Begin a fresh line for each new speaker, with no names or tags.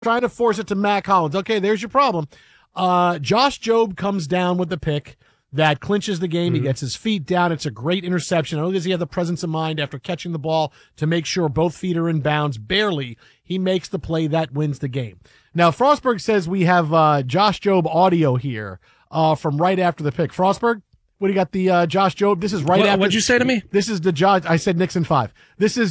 trying to force it to Mac Hollins. Okay, there's your problem. Josh Jobe comes down with the pick that clinches the game. He gets his feet down. It's a great interception. Not only does he have the presence of mind after catching the ball to make sure both feet are in bounds, barely, he makes the play that wins the game. Now, Frostberg says we have Josh Jobe audio here from right after the pick. Frostberg, what do you got? The Josh Jobe. This is right after.
What'd you say to me?
This is the Josh. I said Nixon 5. This is